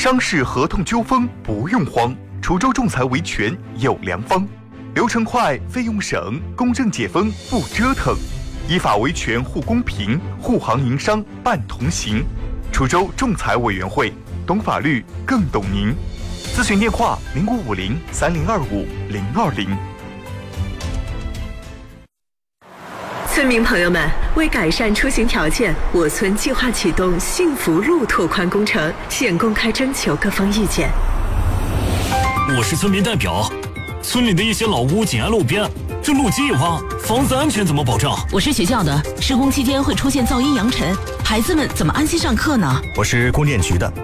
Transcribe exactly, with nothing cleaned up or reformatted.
商事合同纠纷不用慌，滁州仲裁维权有良方，流程快，费用省，公正解封不折腾，依法维权护公平，护行营商办同行。滁州仲裁委员会，懂法律更懂您。咨询电话零五五零三零二五零二零。 村民朋友们，为改善出行条件，我村计划启动幸福路拓宽工程，现公开征求各方意见。 我是村民代表，村里的一些老屋紧挨路边，这路基一挖，房子安全怎么保障？ 我是学校的，施工期间会出现噪音扬尘，孩子们怎么安心上课呢？ 我是供电局的，